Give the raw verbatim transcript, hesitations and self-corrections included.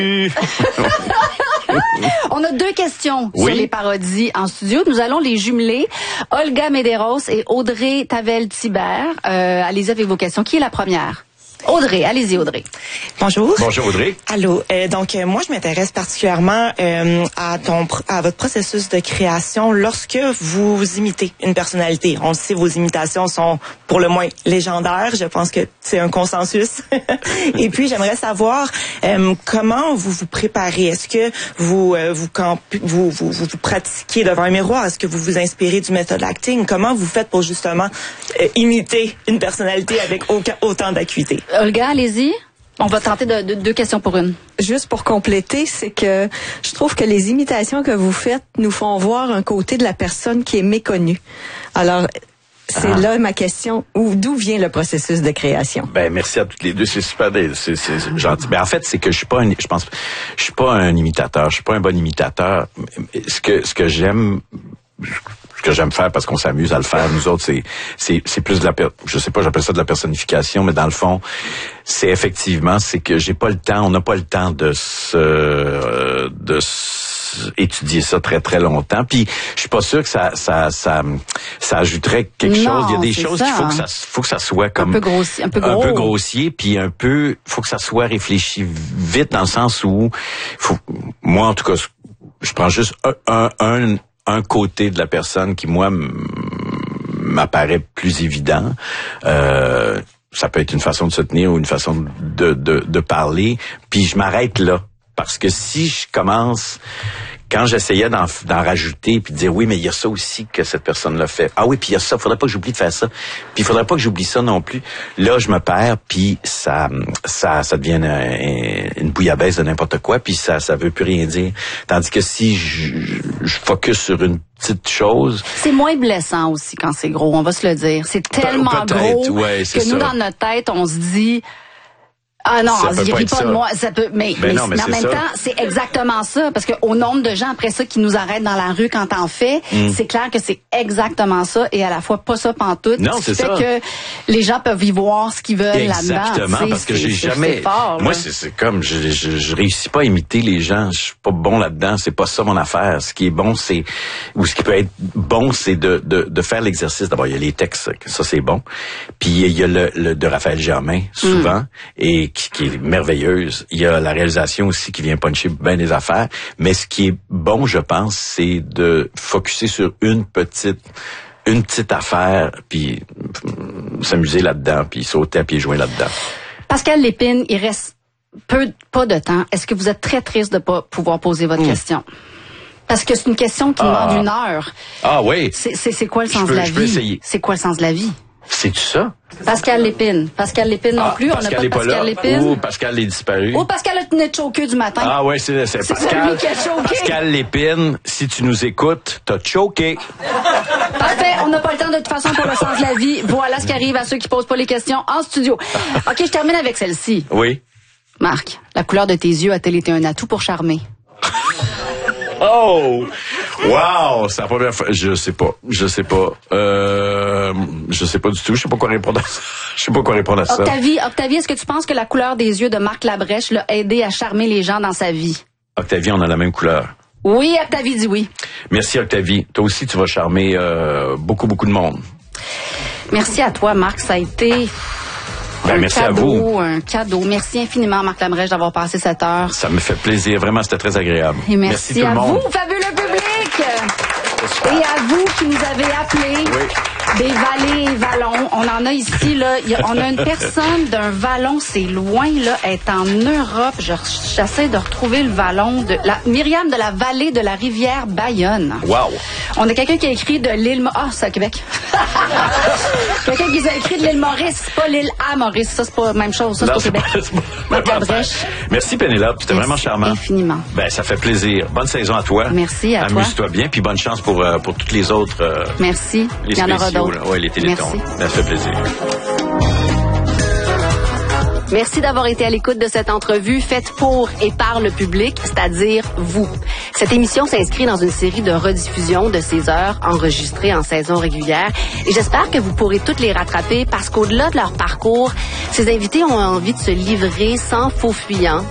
On a deux questions Oui. sur les parodies en studio. Nous allons les jumeler. Olga Medeiros et Audrey Tavel-Thibert. Euh, allez-y avec vos questions. Qui est la première? Audrey, allez-y Audrey. Bonjour. Bonjour Audrey. Allô. Euh, donc euh, moi je m'intéresse particulièrement euh, à ton pr- à votre processus de création lorsque vous imitez une personnalité. On le sait, vos imitations sont pour le moins légendaires. Je pense que c'est un consensus. Et puis j'aimerais savoir euh, comment vous vous préparez. Est-ce que vous euh, vous, camp- vous, vous vous vous pratiquez devant un miroir? Est-ce que vous vous inspirez du method acting? Comment vous faites pour justement euh, imiter une personnalité avec aucun, autant d'acuité? Olga, allez-y. On va tenter de, de, deux questions pour une. Juste pour compléter, c'est que je trouve que les imitations que vous faites nous font voir un côté de la personne qui est méconnue. Alors, c'est Ah. là ma question, où d'où vient le processus de création? Ben merci à toutes les deux, c'est super, c'est c'est gentil. Ben en fait, c'est que je suis pas, un, je pense, je suis pas un imitateur, je suis pas un bon imitateur. Ce que ce que j'aime, ce que j'aime faire parce qu'on s'amuse à le faire, nous autres, c'est c'est c'est plus de la, per- je sais pas, j'appelle ça de la personnification, mais dans le fond, c'est effectivement, c'est que j'ai pas le temps, on n'a pas le temps de se euh, de se étudier ça très très longtemps. Puis je suis pas sûr que ça ça ça ça ajouterait quelque Non, chose. Il y a des c'est choses ça. qu'il faut que ça faut que ça soit comme Un peu grossier, un peu un gros. peu grossier, puis un peu faut que ça soit réfléchi vite dans le sens où faut moi en tout cas je prends juste un un un, un côté de la personne qui moi m- m'apparaît plus évident. Euh, ça peut être une façon de se tenir ou une façon de de, de parler, puis je m'arrête là. Parce que si je commence, quand j'essayais d'en, d'en rajouter, puis de dire oui, mais il y a ça aussi que cette personne-là fait. Ah oui, puis il y a ça, faudrait pas que j'oublie de faire ça. Puis il faudrait pas que j'oublie ça non plus. Là, je me perds, puis ça, ça, ça devient une, une bouillabaisse de n'importe quoi, puis ça, ça veut plus rien dire. Tandis que si je, je focus sur une petite chose. C'est moins blessant aussi quand c'est gros, on va se le dire. C'est tellement peut-être, gros ouais, c'est que nous, ça. dans notre tête, on se dit... Ah non, Ça peut je pas ris être pas ça. de moi. Ça peut, mais, Ben mais, non, mais mais en c'est même ça. temps, c'est exactement ça. Parce que au nombre de gens après ça qui nous arrêtent dans la rue quand t'en fais, Mm. c'est clair que c'est exactement ça et à la fois pas ça pantoute. Non, Ce qui c'est fait ça. que les gens peuvent y voir ce qu'ils veulent là-dedans. Exactement, tu sais, parce que c'est- j'ai c'est- jamais. c'est fort, moi, là. c'est, c'est comme je, je je réussis pas à imiter les gens. Je suis pas bon là-dedans. C'est pas ça mon affaire. Ce qui est bon, c'est ou ce qui peut être bon, c'est de de, de faire l'exercice. D'abord, il y a les textes, ça c'est bon. Puis il y a le, le de Raphaël Germain souvent Mm. et qui, qui est merveilleuse. Il y a la réalisation aussi qui vient puncher bien des affaires. Mais ce qui est bon, je pense, c'est de focusser sur une petite une petite affaire, puis euh, s'amuser là-dedans, puis sauter à pieds joints là-dedans. Pascal Lépine, il reste peu, pas de temps. Est-ce que vous êtes très triste de pas pouvoir poser votre Mm. question? Parce que c'est une question qui Ah. demande une heure. Ah oui, C'est, c'est, c'est quoi le Je sens peux- de la je peux vie? essayer. C'est quoi le sens de la vie? c'est-tu ça? Pascal Lépine. Pascal Lépine non Ah, plus. On n'a Pascal pas de est pas Pascal là. Lépine. Ou Pascal est disparu. Oh, Pascal a tenu de choquer du matin. Ah ouais, c'est, c'est C'est Pascal. celui qui a choqué. Pascal Lépine, si tu nous écoutes, t'as choqué. Parfait. On n'a pas le temps de toute façon pour le sens de la vie. Voilà ce qui arrive à ceux qui posent pas les questions en studio. OK, je termine avec celle-ci. Oui. Marc, la couleur de tes yeux a-t-elle été un atout pour charmer? Oh! Wow! C'est la première fois. Je sais pas. Je sais pas. Euh, je sais pas du tout. Je sais pas quoi répondre à ça. Je sais pas quoi répondre à ça. Octavie, Octavie, est-ce que tu penses que la couleur des yeux de Marc Labrèche l'a aidé à charmer les gens dans sa vie? Octavie, on a la même couleur. Oui, Octavie dit oui. Merci, Octavie. Toi aussi, tu vas charmer euh, beaucoup, beaucoup de monde. Merci à toi, Marc. Ça a été Ben, un merci à cadeau, vous. un cadeau. Merci infiniment, Marc Labrèche, d'avoir passé cette heure. Ça me fait plaisir. Vraiment, c'était très agréable. Et merci, tout le à monde. vous, fabuleux public! Et à vous qui nous avez appelés. Oui. Des vallées et vallons. On en a ici, là. Il y a- on a une personne d'un vallon, c'est loin, là. Elle est en Europe. Je- J'essaie de retrouver le vallon de la Myriam de la vallée de la rivière Bayonne. Wow! On a quelqu'un qui a écrit de l'île... Mo- Ah, c'est à Québec. Quelqu'un qui a écrit de l'île Maurice, pas l'île à Maurice. Ça, c'est pas la même chose. Ça, c'est Non, au c'est Québec. pas- c'est pas- Marc Labrèche. Merci, Pénélope. C'était Merci vraiment charmant. infiniment. Ben, ça fait plaisir. Bonne saison à toi. Merci à toi. Amuse-toi bien, puis bonne chance pour, euh, pour toutes les autres. euh, Merci. les Il y en aura spéciaux, d'autres. là. Ouais, les télétons. Merci. Ça fait plaisir. Merci d'avoir été à l'écoute de cette entrevue faite pour et par le public, c'est-à-dire vous. Cette émission s'inscrit dans une série de rediffusions de ces heures enregistrées en saison régulière et j'espère que vous pourrez toutes les rattraper parce qu'au-delà de leur parcours, ces invités ont envie de se livrer sans faux fuyant